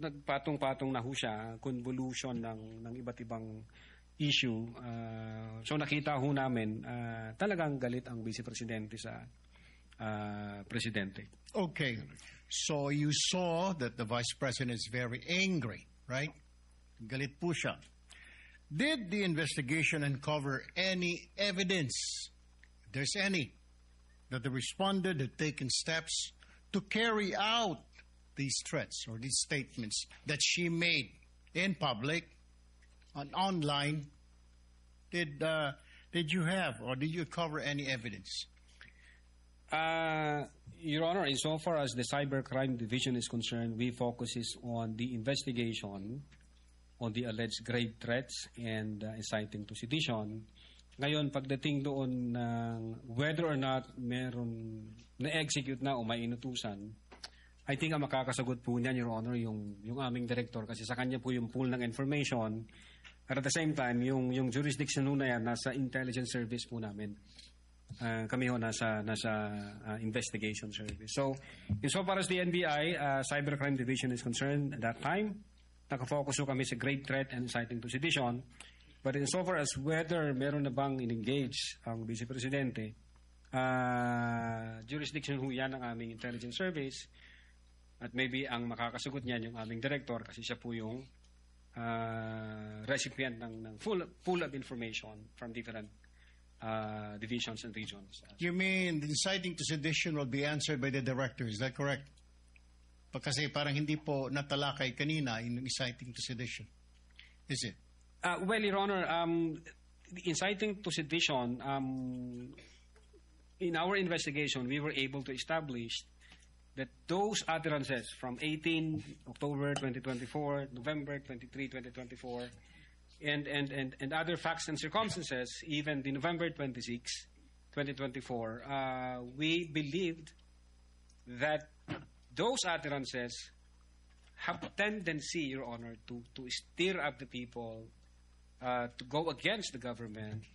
nagpatong-patong na ho siya, convolution ng iba't ibang issue. So nakita ho namin talagang galit ang Vice Presidente sa Presidente. Okay. So you saw that the Vice President is very angry, right? Galit po siya. Did the investigation uncover any evidence, if there's any, that the respondent had taken steps to carry out these threats or these statements that she made in public and online? Did you have or did you cover any evidence? Your Honor, insofar as the Cybercrime Division is concerned, we focuses on the investigation on the alleged grave threats and inciting to sedition. Ngayon, pagdating doon whether or not meron na-execute na o may inutusan, I think ang makakasagot po niyan, Your Honor, yung aming director kasi sa kanya po yung pool ng information. At the same time, yung jurisdiction na yan, nasa intelligence service po namin. Kami ho nasa investigation service. So, insofar as the NBI, Cybercrime Division is concerned, at that time, nakafocus ho kami sa grave threat and inciting to sedition. But insofar as whether meron na bang in-engage ang Vice Presidente, jurisdiction ho yan ng aming intelligence service. At maybe ang makakasagot niyan yung aming director kasi siya po yung recipient ng full of information from different divisions and regions. You mean the inciting to sedition will be answered by the director, is that correct? Kasi parang hindi po natalakay kanina yung inciting to sedition. Is it? Well, Your Honor, inciting to sedition, in our investigation, we were able to establish that those utterances from 18 October 2024, November 23, 2024, and other facts and circumstances, even the November 26, 2024, we believed that those utterances have tendency, Your Honor, to stir up the people, to go against the government,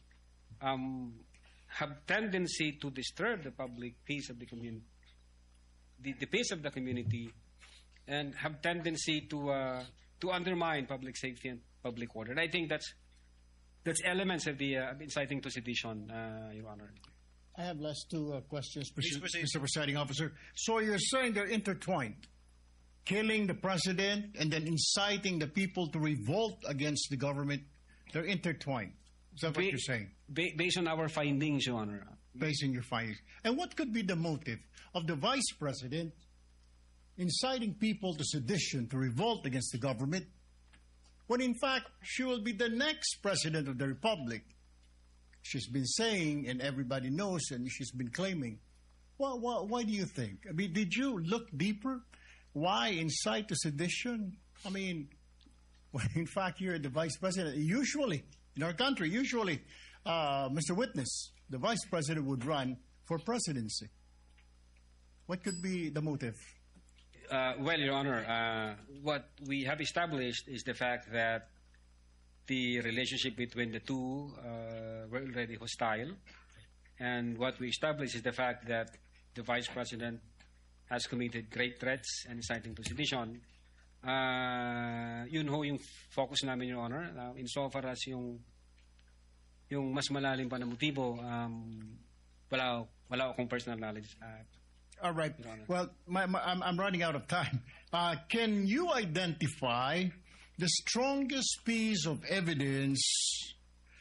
have tendency to disturb the public peace of the community, the peace of the community, and have tendency to undermine public safety and public order. And I think that's elements of the inciting to sedition, Your Honor. I have last two questions, Please proceed. Mr. Presiding Officer. So you're saying they're intertwined, killing the president and then inciting the people to revolt against the government. They're intertwined. Is that what you're saying? Based on our findings, Your Honor. Based on your findings. And what could be the motive of the Vice President inciting people to sedition, to revolt against the government, when in fact she will be the next President of the Republic? She's been saying, and everybody knows, and she's been claiming. Well, why do you think? I mean, did you look deeper? Why incite to sedition? I mean, when in fact you're the Vice President. Usually, in our country, Mr. Witness, the Vice President would run for presidency. What could be the motive? Well, Your Honor, what we have established is the fact that the relationship between the two were already hostile. And what we established is the fact that the Vice President has committed grave threats and inciting to sedition. Yun ho yung focus namin, Your Honor. Insofar as yung mas malalim pa na motibo, wala akong personal knowledge. All right. Well, I'm running out of time. Can you identify the strongest piece of evidence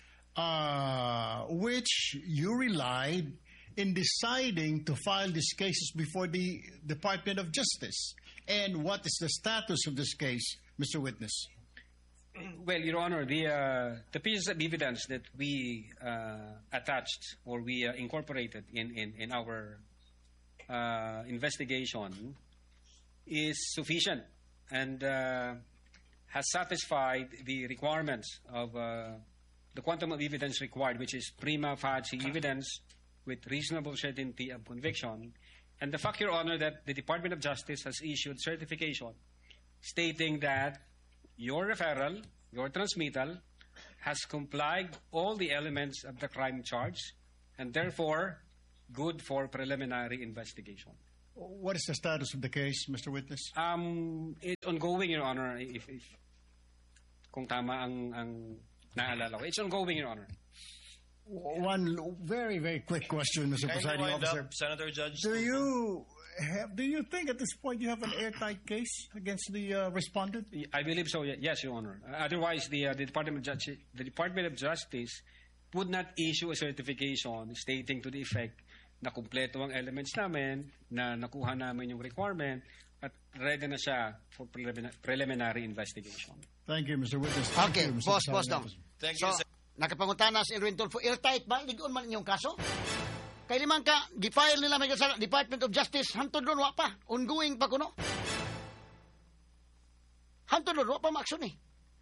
which you relied in deciding to file these cases before the Department of Justice? And what is the status of this case, Mr. Witness? Well, Your Honor, the pieces of evidence that we attached or we incorporated in our investigation is sufficient and has satisfied the requirements of the quantum of evidence required, which is prima facie evidence with reasonable certainty of conviction. And the fact, Your Honor, that the Department of Justice has issued certification stating that your referral, your transmittal, has complied all the elements of the crime charge and therefore good for preliminary investigation. What is the status of the case, Mr. Witness? It's ongoing, Your Honor. If kung tama ang naalala ko, it's ongoing, Your Honor. One very, very quick question, Mr. Presiding Officer. Senator Judge. Do you think at this point you have an airtight case against the respondent? I believe so. Yes, Your Honor. Otherwise, the Department of Justice would not issue a certification stating to the effect na kumpleto ang elements namin, na nakuha namin yung requirement, at ready na siya for preliminary investigation. Thank you, Mr. Witness. Okay, boss dong. Thank you, So, sir. nakapangutana si Erwin Tulfo, airtight ba? Ligoon man inyong kaso? Kay limang ka, gi-file nila may sa Department of Justice, hantod doon, wa pa. Ongoing pa kuno. Hantod doon, wa pa ma-action eh.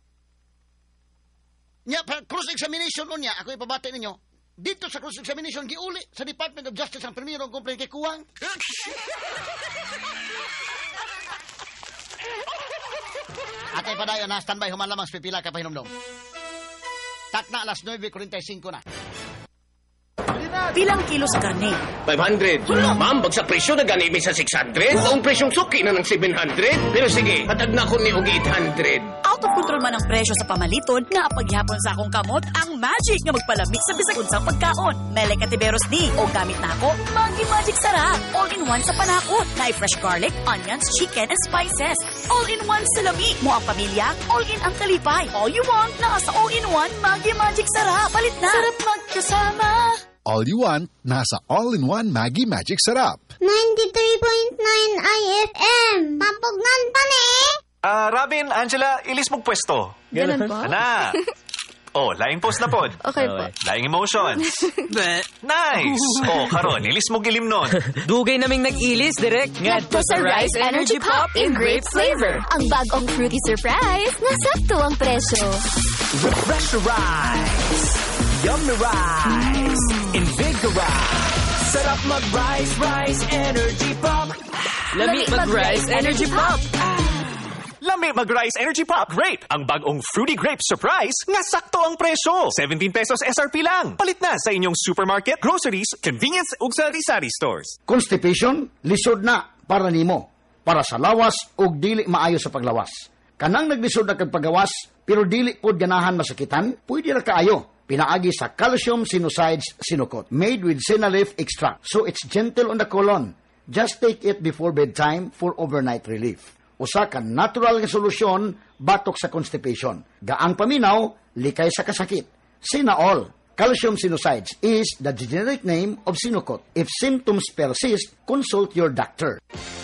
Nya, cross-examination on niya, ako ipabati ninyo, dito sa cross-examination, giuli sa Department of Justice ang primerong complaint kay Kuwang. Atay pa dayon na, standby, human lamang sa pipila ka pahinomdom. Tak na alas 9:45 na. Pilang kilo sa karne? 500. Ma'am, bagsak presyo na ganimi sa 600. Ang presyong suki na ng 700. Pero sige, hatag na ko ni og 800. Out of control man ang presyo sa pamaliton, nga paghihapon sa akong kamot, ang magic nga magpalamig sa bisag unsang pagkaon. Melek Katiberos ni, o gamit na ako, Magic Sarap. All-in-one sa panakot. Na fresh garlic, onions, chicken, and spices. All-in-one sa lami. Mo ang pamilya, all-in ang kalipay. All you want, nasa all-in-one Magic Sarap. Palit na. Sarap magkasama. All you want, nasa all-in-one Maggi Magic Sarap. 93.9 IFM. Papugnan pa ni. Robin, Angela, ilis mong pwesto. Ganun po? Ana. Laing post na pod. Okay po. Laing emotions. Nice. Karon, ilis mong gilimnon. Dugay naming nag-ilis, direct. Ngadto sa Rice Energy Pop in grape flavor. Ang bagong fruity surprise na sakto ang presyo. Refresh the rice. Yummy rice. Invigorize. Sarap mag-rice Energy Pop. Lamig mag-rice Energy Pop. Lami mag-Rice Energy Pop Grape. Ang bagong fruity grape surprise nga sakto ang presyo. 17 pesos SRP lang. Palit na sa inyong supermarket, groceries, convenience ug sari-sari stores. Constipation, lisod na para nimo. Para sa lawas ug dili maayo sa paglawas. Kanang naglisod na kag pagawas, pero dili pod ganahan masakitan, pwede ra kaayo. Pinaagi sa calcium sinusides sinukot, made with senna-leaf extract. So it's gentle on the colon. Just take it before bedtime for overnight relief. Usa ka natural nga solusyon batok sa constipation. Gaang paminaw, likay sa kasakit. Sinaol, calcium sinusides, is the generic name of Sinocot. If symptoms persist, consult your doctor.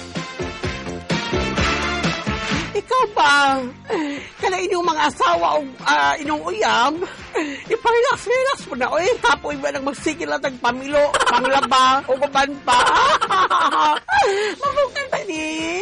Ikaw ba? Kana inyong mga asawa o inyong uyab? Iparelax mo na. Oy, kapoy ba nang magsigil lang ng pamilo, panglaba, o baban pa? Mabukan ba ni?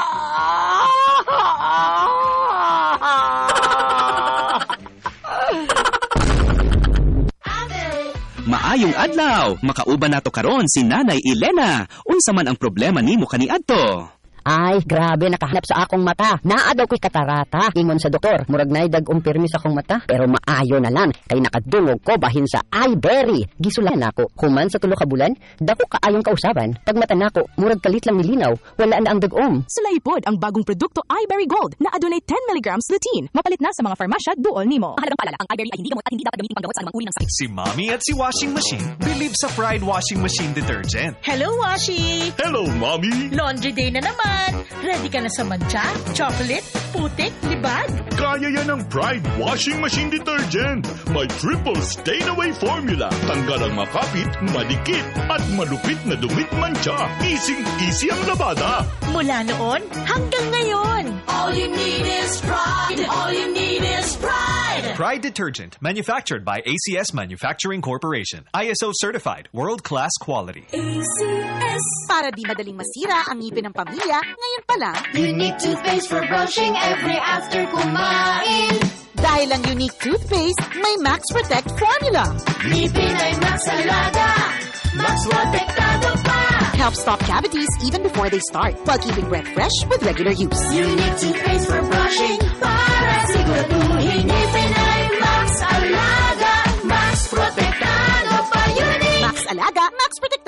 Maayong adlaw, makauban nato karon si Nanay Elena. Unsa man ang problema nimo kaniadto? Ay, grabe, nakahanap sa akong mata. Naa daw ko'y katarata. Ingon sa doktor, murag na dag-umpirmi sa akong mata. Pero maayo na lang, kay nakadungog ko bahin sa iBerry. Gisulan ako, human sa 3 ka bulan, dako kaayong kausaban. Pag mata nako, murag kalit lang nilinaw, wala na ang dag-om. Sulaipod ang bagong produkto iBerry Gold na adunay 10 mg lutein. Mapalit na sa mga farmasya duol nimo. Mahalagang paalala, ang iBerry ay hindi gamot at hindi dapat gamitin panggamot sa anumang uri ng sakit. Si Mommy at si Washing Machine believe sa Pride Washing Machine Detergent. Hello, Washi! Hello, Mommy! Laundry day na naman! Ready ka na sa mancha, chocolate, putik, libag? Kaya yan ang Pride Washing Machine Detergent. May triple stain-away formula. Tanggal ang makapit, madikit, at malupit na dumit mancha. Easy ang labada. Mula noon hanggang ngayon. All you need is pride. All you need is pride. Pride Detergent, manufactured by ACS Manufacturing Corporation. ISO certified, world-class quality. ACS. Para di madaling masira ang ngipin ng pamilya, ngayon pa lang, Unique toothpaste for brushing every after kumain. dahil ang unique toothpaste may Max Protect formula. Ngipin ay Max Alaga. Max Protektado pa. Helps stop cavities even before they start, while keeping breath fresh with regular use. Unique toothpaste for brushing para siguraduhin ngipin ay Max Alaga. Max Protektado pa. Unique. Max Alaga, Max Protektado.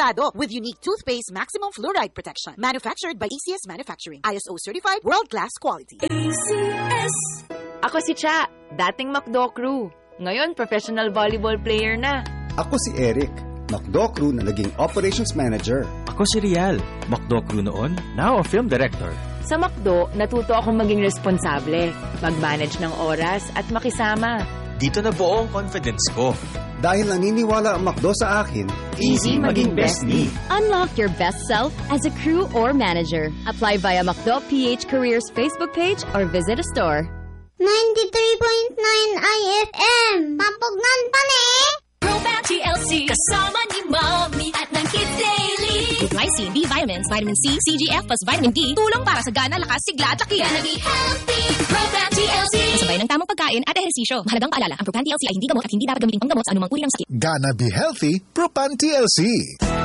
Sigurado with unique toothpaste maximum fluoride protection. Manufactured by ACS Manufacturing. ISO certified world-class quality. ACS. Ako si Cha, dating McDo crew. Ngayon, professional volleyball player na. Ako si Eric, McDo crew na naging operations manager. Ako si Rial, McDo crew noon, now a film director. Sa McDo, natuto akong maging responsable, mag-manage ng oras at makisama. Dito na buo ang confidence ko. Dahil naniniwala ang McDo sa akin, easy maging best me. Unlock your best self as a crew or manager. Apply via McDo PH Careers Facebook page or visit a store. 93.9 IFM. Pampugnan pa ni! ProBan TLC. Kasama ni Mommy at ng Kids Daily. With lysine, B vitamins, vitamin C, CGF plus vitamin D. Tulong para sa gana, lakas, sigla at lakihan. Gonna be healthy. ProBan TLC. Kasabay ng tamang pagkain at ehersisyo. Mahalagang paalala, ang ProBan TLC ay hindi gamot at hindi dapat gamitin panggamot sa anumang uri ng sakit. Gonna be healthy, Propan TLC.